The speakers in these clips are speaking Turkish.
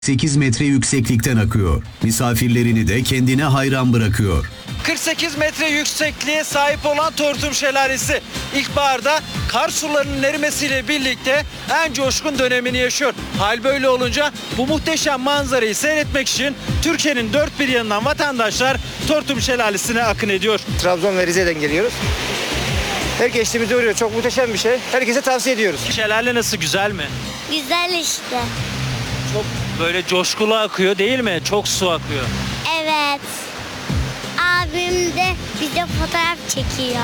8 metre yükseklikten akıyor. Misafirlerini de kendine hayran bırakıyor. 48 metre yüksekliğe sahip olan Tortum Şelalesi ilkbaharda kar sularının erimesiyle birlikte en coşkun dönemini yaşıyor. Hal böyle olunca bu muhteşem manzarayı seyretmek için Türkiye'nin dört bir yanından vatandaşlar Tortum Şelalesi'ne akın ediyor. Trabzon ve Rize'den geliyoruz. Her geçtiğimizde uğruyor. Çok muhteşem bir şey. Herkese tavsiye ediyoruz. Şelale nasıl, güzel mi? Güzel işte. Çok böyle coşkulu akıyor değil mi? Çok su akıyor. Evet. Abim de bize fotoğraf çekiyor.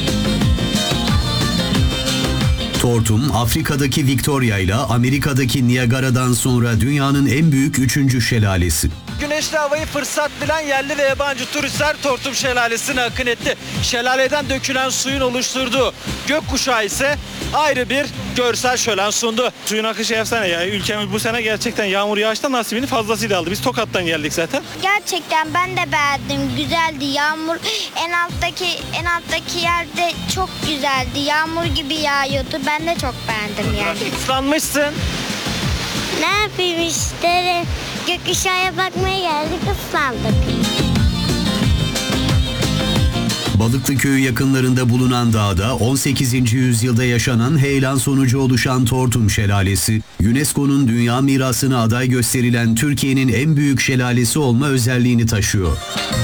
Tortum, Afrika'daki Victoria ile Amerika'daki Niagara'dan sonra dünyanın en büyük 3. şelalesi. Güneşli havayı fırsat bilen yerli ve yabancı turistler Tortum Şelalesi'ne akın etti. Şelaleden dökülen suyun oluşturduğu gökkuşağı ise ayrı bir görsel şölen sundu. Suyun akışı efsane ya. Ülkemiz bu sene gerçekten yağmur yağıştan nasibini fazlasıyla aldı. Biz Tokat'tan geldik zaten. Gerçekten ben de beğendim. Güzeldi. Yağmur en alttaki yerde çok güzeldi. Yağmur gibi yağıyordu. Ben de çok beğendim yani. Islanmışsın. Ne yapayım işte. Gökkuşağıya bakmaya geldik, ıslandık. Balıklıköy yakınlarında bulunan dağda 18. yüzyılda yaşanan heyelan sonucu oluşan Tortum Şelalesi, UNESCO'nun Dünya Mirası'na aday gösterilen Türkiye'nin en büyük şelalesi olma özelliğini taşıyor.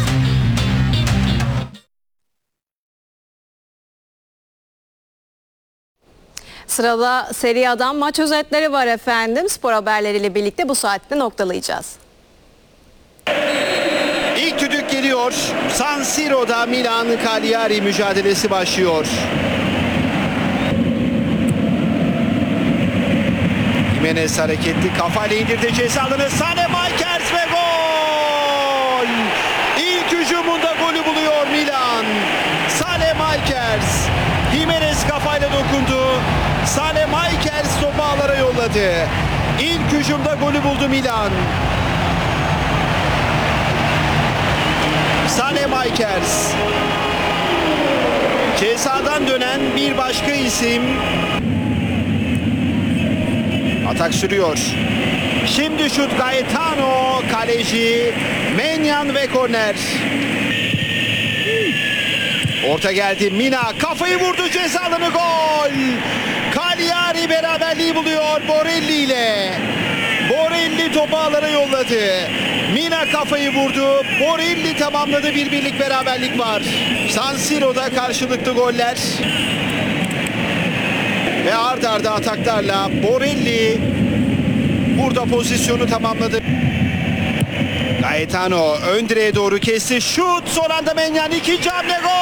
Sırada Serie A'dan maç özetleri var efendim. Spor haberleriyle birlikte bu saatte noktalayacağız. İlk düdük geliyor. San Siro'da Milan Cagliari mücadelesi başlıyor. Jimenez hareketli kafayla indirdi ceza alanı. Sane Makers ve gol! İlk hücumunda golü buluyor Milan. Sane Makers. Jimenez kafayla dokundu. Sane Makers topu ağlara yolladı. İlk hücumda golü buldu Milan. Sane Makers. Cezadan dönen bir başka isim. Atak sürüyor. Şimdi şut Gaetano, kaleci Menyan ve korner. Orta geldi, Mina kafayı vurdu, ceza alanı, gol. Cagliari beraberliği buluyor Borelli ile. Borelli topu ağlara yolladı. Mina kafayı vurdu. Borelli tamamladı. Bir birlik beraberlik var. San Siro'da karşılıklı goller. Ve ard arda ataklarla Borelli burada pozisyonu tamamladı. Gaetano ön direğe doğru kesti. Şut, son anda Menyan, ikinci hamle, gol!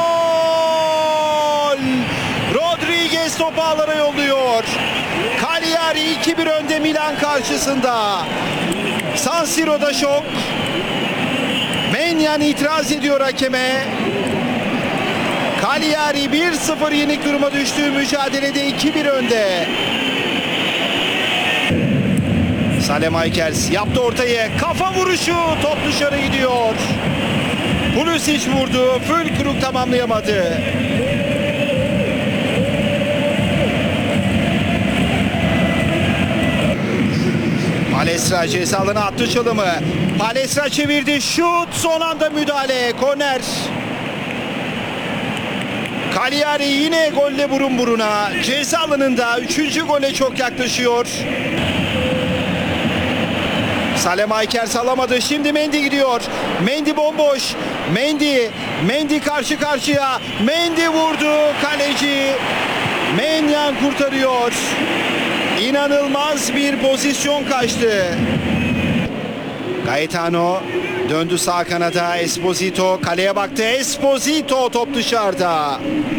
Rodriguez topu ağlara yolluyor. Cagliari 2-1 önde Milan karşısında. San Siro'da şok. Menyan itiraz ediyor hakeme. Cagliari 1-0 yenik duruma düştüğü mücadelede 2-1 önde. Sane Makers yaptı ortayı. Kafa vuruşu, top dışarı gidiyor. Pulisic vurdu. Fülkrug tamamlayamadı. Palestra ceza alanına attı çalımı. Palestra çevirdi. Şut, son anda müdahale. Korner. Cagliari yine golle burun buruna. Ceza alanında 3. gole çok yaklaşıyor. Sane Makers alamadı. Şimdi Mendy gidiyor. Mendy bomboş. Mendy karşı karşıya. Mendy vurdu. Kaleci Menyan kurtarıyor. İnanılmaz bir pozisyon kaçtı. Gaetano döndü sağ kanada. Esposito kaleye baktı. Esposito, top dışarıda.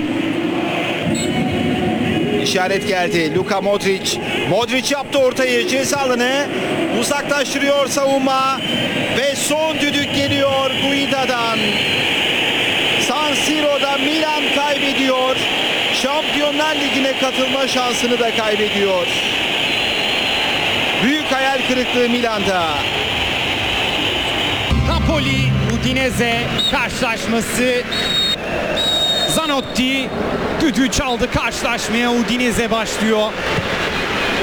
İşaret geldi. Luka Modric. Modric yaptı ortayı. Ceza alanı uzaklaştırıyor savunma. Ve son düdük geliyor Guida'dan. San Siro'da Milan kaybediyor. Şampiyonlar Ligi'ne katılma şansını da kaybediyor. Büyük hayal kırıklığı Milan'da. Napoli Udinese karşılaşması. Zanotti düdüğü çaldı, karşılaşmaya Udinese başlıyor.